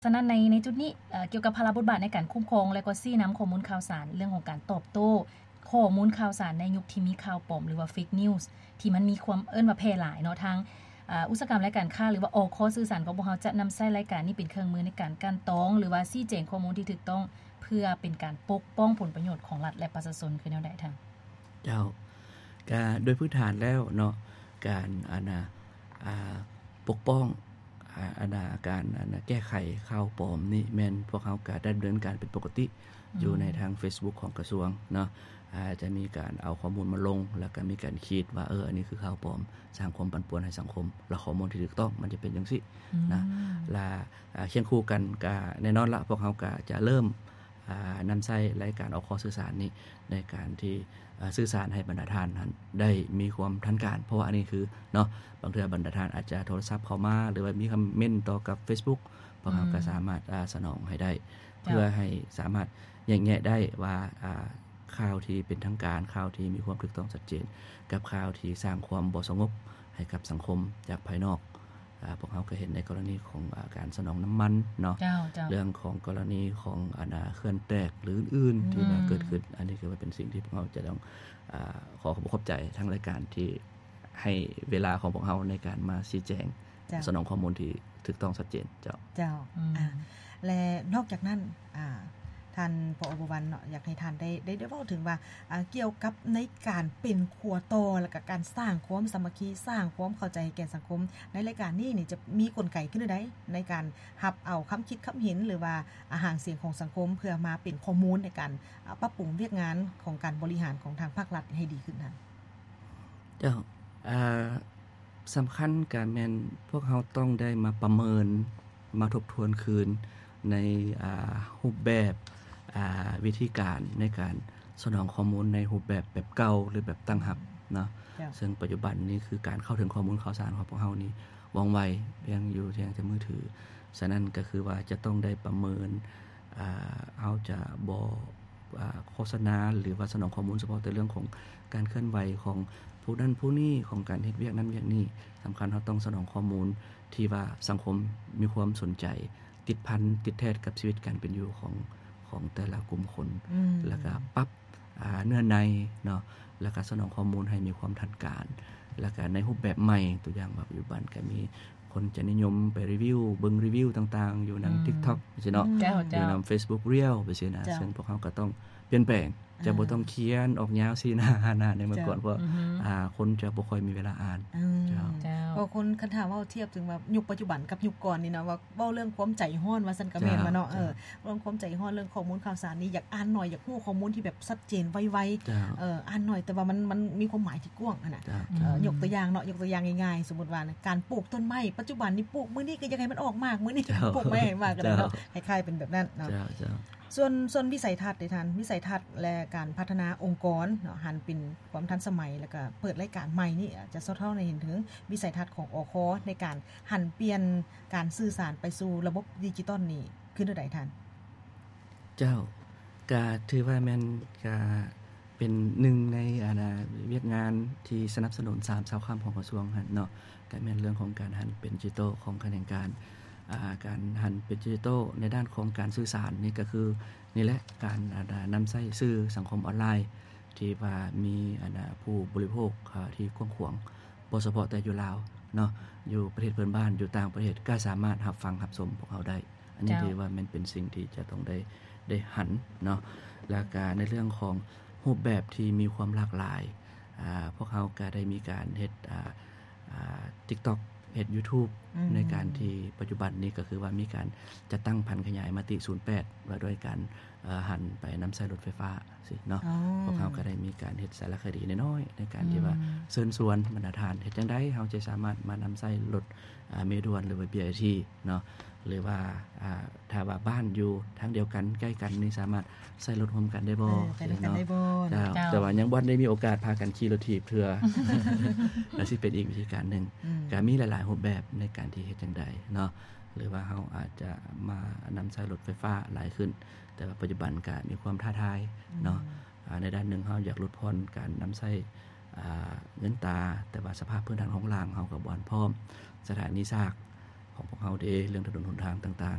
ฉะนั้นในจุดนี้เกี่ยวกับภาระบทบาทในการคุ้มครองและก็ซี่นำข้อมูลข่าวสารเรื่องของการตอบโต้ข้อมูลข่าวสารในยุคที่มีข่าวปลอมหรือว่า fake news ที่มันมีความว่าแพร่หลายเนาะทางอุตสาหกรรมและการค้าหรือว่าข้อสื่อสารของพวกเราจะนำใช้รายการนี้เป็นเครื่องมือในการกันตองหรือว่าชี้แจงข้อมูลที่ถูกต้องเพื่อเป็นการปกป้องผลประโยชน์ของรัฐและประชาชนคือแนวใดท่านเจ้าก็โดยพื้นฐานแล้วเนาะการปกป้องการแก้ไขข่าวปลอมนี่แม่นพวกเขาก็ดำเนินการเป็นปกติอยู่ในทาง Facebook ของกระทรวงเนาะจะมีการเอาข้อมูลมาลงแล้วก็มีการคิดว่าอันนี้คือข่าวปลอมสร้างความปั่นป่วนให้สังคมและข้อมูลที่ถูกต้องมันจะเป็นจังซี่นะและเคียงคู่กันก็แน่นอนละพวกเขาก็จะเริ่มนำใช้รายการเอาข้อสื่อสารนี้ในการที่สื่อสารให้บรรดาท่านนั้นได้มีความทันการเพราะว่าอันนี้คือเนาะบางเทื่อบรรดาท่านอาจจะโทรศัพท์เข้ามาหรือว่ามีคอมเมนต์ต่อกับ Facebook พวกเราก็สามารถสนองให้ได้เพื่อให้สามารถแยกแยะได้ว่าข่าวที่เป็นทางการข่าวที่มีความถูกต้องชัดเจนกับข่าวที่สร้างความบ่สงบให้กับสังคมจากภายนอกพวกเขาก็เห็นในกรณีของการสนองน้ำมันเนาะเรื่องของกรณีของเขื่อนแตกหรืออื่นๆที่เกิดขึ้นอันนี้คือว่าเป็นสิ่งที่พวกเขาจะต้องขอขอบใจทางรายการที่ให้เวลาของพวกเขาในการมาชี้แจงสนองข้อมูลที่ถูกต้องชัดเจนเจ้าและนอกจากนั้นท่านผอ.บวรรณเนาะอยากให้ท่านได้เว้าถึงว่าเกี่ยวกับในการเป็นครัวโตและก็การสร้างความสามัคคีสร้างความเข้าใจให้แก่สังคมในรายการนี้นี่จะมีกลไกขึ้นได้ในการรับเอาคำคิดคำเห็นหรือว่าอาหารเสียงของสังคมเพื่อมาเป็นข้อมูลในการปรับปรุงเวียกงานของการบริหารของทางภาครัฐให้ดีขึ้นท่านเจ้าสำคัญการแม่นพวกเขาต้องได้มาประเมินมาทบทวนคืนในรูปแบบวิธีการในการสนองข้อมูลในรูปแบบเก่าหรือแบบตั้งรับเนาะซึ่งปัจจุบันนี้คือการเข้าถึงข้อมูลข่าวสารของพวกเฮานี้ว่องไวเพียงอยู่เพียงแต่มือถือฉะนั้นก็คือว่าจะต้องได้ประเมินเฮาจะบ่โฆษณาหรือว่าสนองข้อมูลเฉพาะแต่เรื่องของการเคลื่อนไหวของผู้นั้นผู้นี้ของการเฮ็ดเวียกนั้นเวียกนี้สำคัญเฮาต้องสนองข้อมูลที่ว่าสังคมมีความสนใจติดพันติดแท้กับชีวิตการเป็นอยู่ของแต่ละกลุ่มคนแล้วก็ปรับเนื้อในเนาะแล้วก็สนองข้อมูลให้มีความทันการแล้วก็ในรูปแบบใหม่ตัวอย่างแบบปัจจุบันก็มีคนจะนิยมไปรีวิวเบิ่งรีวิวต่างๆอยู่ใน TikTok ใช่เนาะอยู่ใน Facebook Reel ไปซี่นะซึ่งพวกเขาก็ต้องเปลี่ยนแปลงจะบ่ต้องเขียนออกยาวซี่หน้าในเมื่อก่อนเพราะคนจะบ่ค่อยมีเวลาอ่านเพราะคนคันถามว่าเทียบถึงว่ายุคปัจจุบันกับยุคก่อนนี่นะว่าเว้าเรื่องความใจร้อนว่าซั่นก็แม่นว่าเนาะเรื่องความใจร้อนเรื่องข้อมูลข่าวสารนี่อยากอ่านหน่อยอยากรู้ข้อมูลที่แบบชัดเจนไวๆอ่านหน่อยแต่ว่ามันมีความหมายที่กว้างน่ะยกตัวอย่างเนาะยกตัวอย่างง่ายๆสมมุติว่าการปลูกต้นไม้ปัจจุบันนี่ปลูกมื้อนี้ก็อยากให้มันออกมากมื้อนี้ปลูกไม่ให้มากก็ได้เนาะคล้ายๆเป็นแบบนั้นเนาะส่วนวิสัยทัศน์ได้ท่านวิสัยทัศน์และการพัฒนาองค์กรเนาะหันเป็นความทันสมัยแล้วก็เปิดรายการใหม่นี่จะสะท้อนให้เห็นถึงวิสัยทัศน์ของอค.ในการหันเปลี่ยนการสื่อสารไปสู่ระบบดิจิทัลนี่คือจังได๋ท่านเจ้าก็ถือว่าแม่นก็เป็นหนึ่งในเวียกงานที่สนับสนุน3ชาวค่ำของกระทรวงหั่นเนาะก็แม่นเรื่องของการหันเป็นดิจิทัลของการแข่งการหันเป็นดิจิทัลในด้านของการสื่อสารนี่ก็คือนี่แหละการนำใช้สื่อสังคมออนไลน์ที่ว่ามีผู้บริโภคที่กว้างขวางบ่เฉพาะแต่อยู่ลาวเนาะอยู่ประเทศเพื่อนบ้านอยู่ต่างประเทศก็สามารถรับฟังรับชมพวกเขาได้อันนี้ถือว่ามันเป็นสิ่งที่จะต้องได้หันเนาะแล้วก็ในเรื่องของรูปแบบที่มีความหลากหลายพวกเขาก็ได้มีการเฮ็ดTikTokเฮ็ด YouTube ในการที่ปัจจุบันนี้ก็คือว่ามีการจัดตั้งพันธุ์ขยายมติ08ว่าด้วยการหันไปนำใช้รถไฟฟ้าสิเนาะพวกเขาก็ได้มีการเฮ็ดสารคดีน้อยๆในการที่ว่าเชิญชวนบรรดาท่านเฮ็ดจังได๋เฮาจะสามารถมานำใช้รถเมด่วนหรือว่า BRT เนาะหรือว่าถ้าว่าบ้านอยู่ทางเดียวกันใกล้กันนี่สามารถใช้รถร่วมกันได้บ่เนาะแต่ว่ายังบ่ได้มีโอกาสพากันขี่รถถีบเทื่อแล้วสิเป็นอีกวิธีการนึงก็มีหลายๆรูปแบบในการที่เฮ็ดจังได๋เนาะหรือว่าเฮาอาจจะมานำใช้รถไฟฟ้าหลายขึ้นแต่ว่าปัจจุบันก็มีความท้าทายเนาะในด้านนึงเฮาอยากลดพรการนำใช้เงินตาแต่ว่าสภาพพื้นฐานของรางเฮาก็บ่พร้อมสถานีซากของพวกเฮาเด้เรื่องถนนหนทางต่างๆ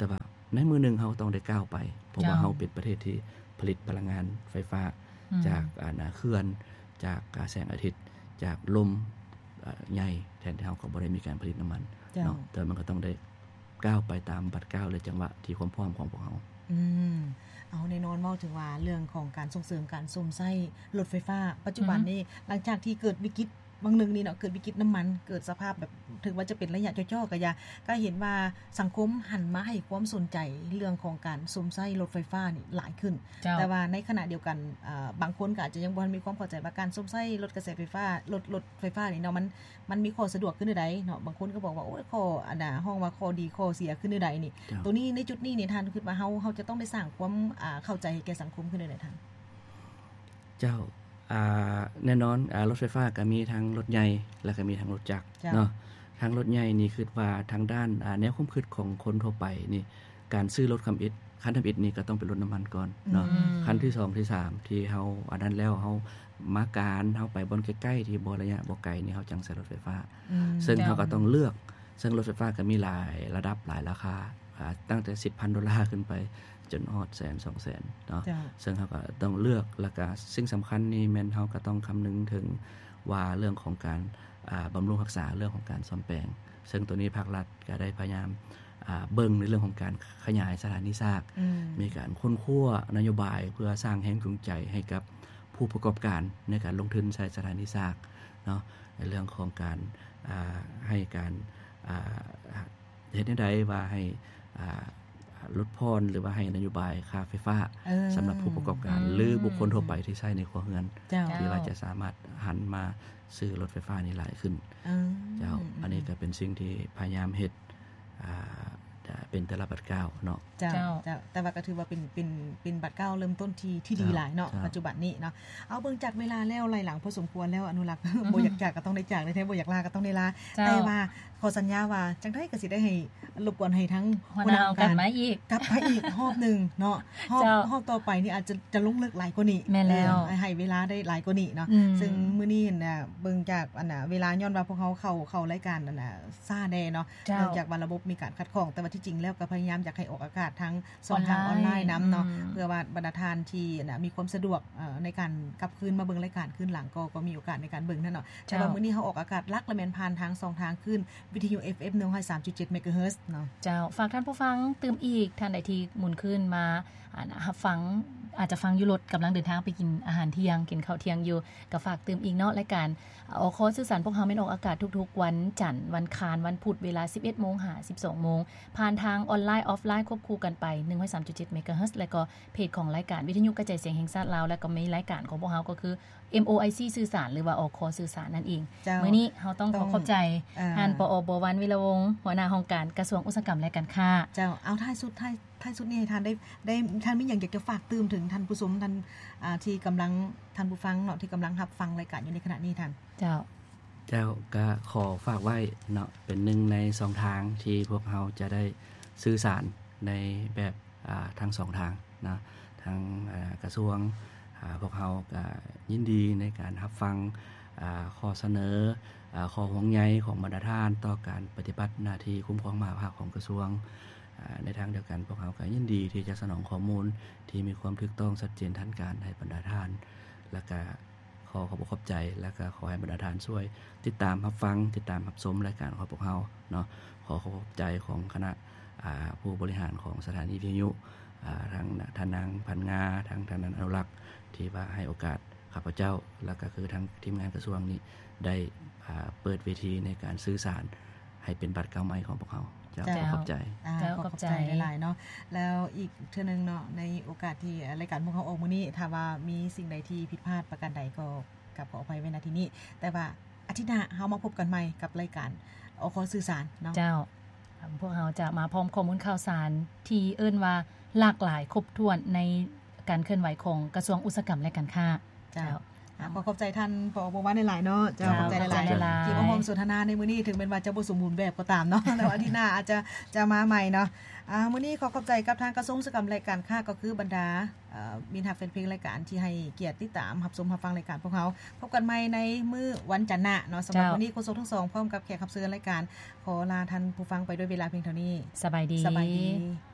แต่ว่าในมือนึงเฮาต้องได้ก้าวไปเพราะว่าเฮาเป็นประเทศที่ผลิตพลังงานไฟฟ้าจากเขื่อนจากแสงอาทิตย์จากลมใหญ่แทนที่เฮาก็บ่ได้มีการผลิตน้ำมันเนาะแต่มันก็ต้องได้ก้าวไปตามบัดก้าวเลยจังหวะที่ความพร้อมของพวกเฮาเอาแน่นอนเว้าถึงว่าเรื่องของการส่งเสริมการสมใช้รถไฟฟ้าปัจจุบันนี้หลังจากที่เกิดวิกฤตบางนึงนี่เนาะเกิดวิกฤตน้ำมันเกิดสภาพแบบถึงว่าจะเป็นระยะย่อๆก็เห็นว่าสังคมหันมาให้ความสนใจเรื่องของการสมใช้รถไฟฟ้านี่หลายขึ้นแต่ว่าในขณะเดียวกันบางคนก็อาจจะยังบ่มีความเข้าใจว่าการสมใช้รถกระแสไฟฟ้ารถไฟฟ้านี่เนาะมันมีข้อสะดวกขึ้นใดเนาะบางคนก็บอกว่าโอ้ยข้ออันน่ะห้องว่าข้อดีข้อเสียขึ้นใดนี่ตัวนี้ในจุดนี้นี่ท่านคิดว่าเฮาจะต้องได้สร้างความเข้าใจให้แก่สังคมขึ้นใดท่านเจ้าแน่นอนรถไฟฟ้าก็มีทั้งรถใหญ่และก็มีทั้งรถจักรเนาะทางรถใหญ่นี่คือว่าทางด้านแนวความคิดของคนทั่วไปนี่การซื้อรถคันทำอิฐนี่ก็ต้องเป็นรถน้ำมันก่อนเนาะคันที่2ที่3ที่เฮาอันนั้นแล้วเฮามาการเฮาไปบนใกล้ๆที่บ่ระยะบ่ไกลนี่เฮาจังใช้รถไฟฟ้าซึ่งเฮาก็ต้องเลือกซึ่งรถไฟฟ้าก็มีหลายระดับหลายราคาตั้งแต่ $10,000 ขึ้นไปจนฮอด100,000-200,000เนาะซึ่งเฮาก็ต้องเลือกแล้วก็สิ่งสำคัญนี่แม่นเฮาก็ต้องคำนึงถึงว่าเรื่องของการบำรุงรักษาเรื่องของการซ่อมแปลงซึ่งตัวนี้ภาครัฐก็ได้พยายามเบิ่งในเรื่องของการขยายสถานีซากมีการค้นคว้านโยบายเพื่อสร้างแรงจูงใจให้กับผู้ประกอบการในการลงทุนใช้สถานีซากเนาะในเรื่องของการให้การเฮ็ดได้ว่าให้ลดพรหรือว่าให้นโยบายค่าไฟฟ้าสำหรับผู้ประกอบการหรือบุคคลทั่วไปที่ใช้ในครัวเรือนที่ว่าจะสามารถหันมาซื้อรถไฟฟ้านี้หลายขึ้นเจ้าอันนี้ก็เป็นสิ่งที่พยายามเฮ็ดเป็นแต่ละบัตรก้าวเนาะเจ้าแต่ว่าก็ถือว่าเป็นบัตรก้าวเริ่มต้นที่ดีหลายเนาะปัจจุบันนี้เนาะเอาเบิ่งจากเวลาแล้วไหลหลังพอสมควรแล้วอนุรักษ์บ่อยากจากก็ต้องได้จากได้แท้บ่อยากลาก็ต้องได้ลาแต่ว่าขอสัญญาว่าจังได๋ก็สิได้ให้รบกวนให้ทั้งหัวหน้ากันมาอีกกลับไปอีกรอบนึงเนาะรอบต่อไปนี่อาจจะลงลึกหลายกว่านี้แม่นแล้วให้เวลาได้หลายกว่านี้เนาะซึ่งมื้อนี้น่ะเบิ่งจากอันน่ะเวลาย้อนว่าพวกเขาเข้ารายการอันน่ะซ่าแน่เนาะเนื่องจากว่าระบบมีการขัดข้องแต่ว่าที่จริงแล้วก็พยายามอยากให้ออกอากาศทั้งช่องทางออนไลน์นำเนาะเพื่อว่าบรรดาทานที่มีความสะดวกในการกลับคืนมาเบิ่งรายการคืนหลังก็มีโอกาสในการเบิ่งนั่นเนาะแต่ว่ามื้อนี้เฮาออกอากาศลักและแม่นผ่านทาง2ทางคืนวิทยุ FM 103.7 MHz เนาะเจ้าฝากท่านผู้ฟังตื่มอีกท่านใดที่หมุนขึ้นมารับฟังอาจจะฟังอยู่รถกำลังเดินทางไปกินอาหารเที่ยงกินข้าวเที่ยงอยู่ก็ฝากตื่มอีกเนาะรายการออกคอสื่อสารพวกเฮาแม่นออกอากาศทุกๆวันจันทร์วันคารวันพุธเวลา 11:00 น. 12:00 น. ผ่านทางออนไลน์ออฟไลน์ควบคู่กันไป 103.7 MHz แล้วก็เพจของรายการวิทยุกระจายเสียงแห่งชาติลาวแล้วก็มีรายการของพวกเฮาก็คือ MOIC สื่อสารหรือว่าออกคอสื่อสารนั่นเองมื้อนี้เฮาต้องขอขอบใจท่านปอ.บวรรณวิรวงศ์หัวหน้าองค์การกระทรวงอุตสาหกรรมและการค้าเจ้าเอาท้ายสุดนี่ให้ท่านได้ท่านมีหยังอยากจะฝากเติมถึงท่านผู้ชมท่านที่กำลังท่านผู้ฟังเนาะที่กำลังรับฟังรายการอยู่ในขณะนี้ท่านเจ้าก็ขอฝากไว้เนาะเป็นหนึ่งใน2ทางที่พวกเราจะได้สื่อสารในแบบทั้ง2ทางนะทางกระทรวงพวกเราก็ยินดีในการรับฟังข้อเสนอข้อห่วงใยของบรรดาท่านต่อการปฏิบัติหน้าที่คุ้มครองมหาภาคของกระทรวงในทางเดียวกันพวกเราก็ยินดีที่จะสนองข้อมูลที่มีความถูกต้องชัดเจนทันการให้บรรดาท่านและก็ขอขอบใจและก็ขอให้บรรดาท่านช่วยติดตามรับฟังติดตามรับชมรายการของพวกเราเนาะขอขอบใจของคณะผู้บริหารของสถานีวิทยุทางท่านนางพันงาทางท่านอนุรักษ์ที่ว่าให้โอกาสข้าพเจ้าและก็คือทางทีมงานกระทรวงนี้ได้เปิดเวทีในการสื่อสารให้เป็นบัตรก้าวใหม่ของพวกเราเจ้าขอบใจขอบใจหลายๆเนาะแล้วอีกเทื่อนึงเนาะในโอกาสที่รายการพวกเราออกมื้อนี้ถ้าว่ามีสิ่งใดที่ผิดพลาดประการใดก็กราบขออภัยไว้ณที่นี้แต่ว่าอาทิตย์หน้าเฮามาพบกันใหม่กับรายการอคสื่อสารเนาะเจ้าพวกเราจะมาพร้อมข้อมูลข่าวสารที่เอิ้นว่าหลากหลายครบถ้วนในการเคลื่อนไหวของกระทรวงอุตสาหกรรมและการค้าเจ้าขอขอบใจท่านผอ.บวรหลายๆเนาะเจ้าขอบใจหลายๆที่มาร่วมสนทนาในมื้อนี้ถึงเป็นว่าจะบ่สมบูรณ์แบบก็ตามเนาะแต่ว่าอาทิตย์หน้าอาจจะมาใหม่เนาะมื้อนี้ขอบใจกับทางกระทรวงอุตสาหกรรมและการค้าก็คือบรรดามิตรฮักแฟนเพลงรายการที่ให้เกียรติติดตามรับชมรับฟังรายการพวกเราพบกันใหม่ในมื้อวันจันทร์หน้าเนาะสำหรับวันนี้โฆษกทั้ง2พร้อมกับแขกรับเชิญรายการขอลาท่านผู้ฟังไปด้วยเวลาเพียงเท่านี้สบายดี